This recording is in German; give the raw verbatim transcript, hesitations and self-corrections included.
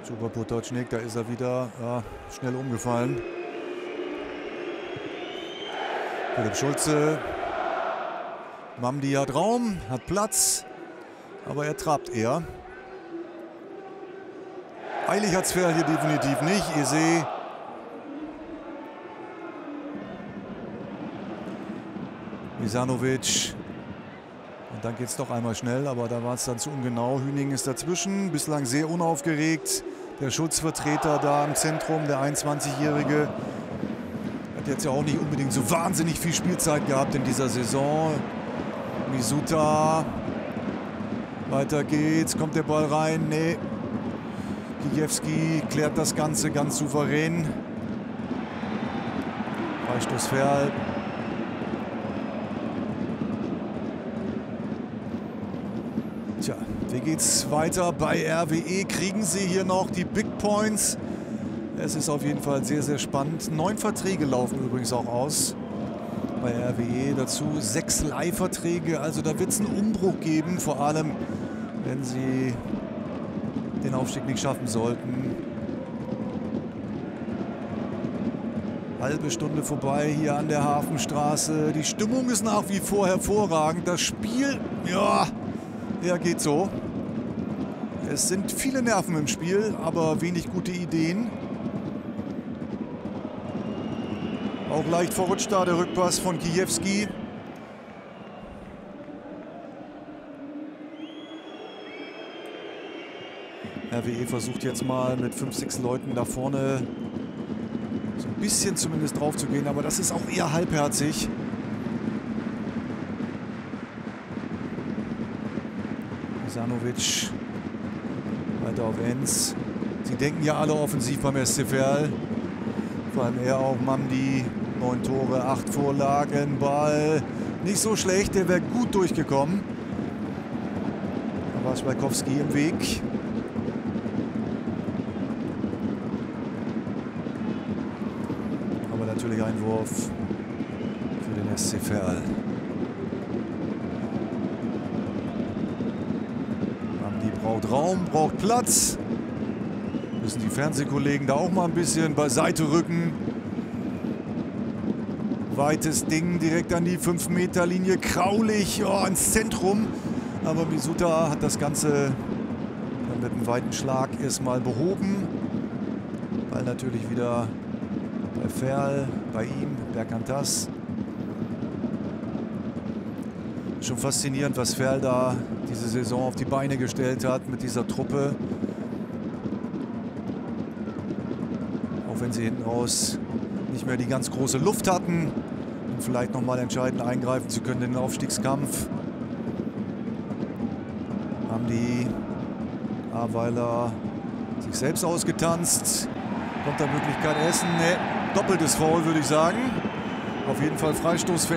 Chuba Potočnik, da ist er wieder ja, schnell umgefallen. Philipp Schulze. Mamdi hat Raum, hat Platz, aber er trabt eher. Eilig hat Sverl hier definitiv nicht. Ihr seht, Misanovic. Und dann geht es doch einmal schnell, aber da war es dann zu ungenau. Hüning ist dazwischen, bislang sehr unaufgeregt. Der Schutzvertreter da im Zentrum, der einundzwanzigjährige, hat jetzt ja auch nicht unbedingt so wahnsinnig viel Spielzeit gehabt in dieser Saison. Misuta, weiter geht's, kommt der Ball rein, nee. Kijewski klärt das Ganze ganz souverän. Freistoß Sverl. Tja, wie geht's weiter bei R W E? Kriegen sie hier noch die Big Points? Es ist auf jeden Fall sehr, sehr spannend. Neun Verträge laufen übrigens auch aus bei R W E. Dazu sechs Leihverträge. Also da wird es einen Umbruch geben, vor allem wenn sie den Aufstieg nicht schaffen sollten. Halbe Stunde vorbei hier an der Hafenstraße. Die Stimmung ist nach wie vor hervorragend. Das Spiel, ja, ja, geht so. Es sind viele Nerven im Spiel, aber wenig gute Ideen. Auch leicht verrutscht da der Rückpass von Kijewski. R W E versucht jetzt mal mit fünf, sechs Leuten da vorne so ein bisschen zumindest drauf zu gehen, aber das ist auch eher halbherzig. Misanovic weiter auf Enz. Sie denken ja alle offensiv beim S C Verl. Vor allem er auch, Mamdi. Neun Tore, acht Vorlagen, Ball nicht so schlecht, der wäre gut durchgekommen. Da war Schweikowski im Weg. Aber natürlich Einwurf für den S C Verl. Mamdi braucht Raum, braucht Platz. Müssen die Fernsehkollegen da auch mal ein bisschen beiseite rücken. Weites Ding direkt an die fünf Meter Linie. Kraulich oh, ins Zentrum. Aber Misuta hat das Ganze dann mit einem weiten Schlag erstmal behoben. Ball natürlich wieder bei Verl, bei ihm, Berkantas. Schon faszinierend, was Verl da diese Saison auf die Beine gestellt hat mit dieser Truppe. Auch wenn sie hinten raus nicht mehr die ganz große Luft hatten, um vielleicht noch mal entscheidend eingreifen zu können in den Aufstiegskampf. Haben die Aweiler sich selbst ausgetanzt. Kommt da Möglichkeit Essen? Ne, doppeltes Foul würde ich sagen. Auf jeden Fall Freistoß für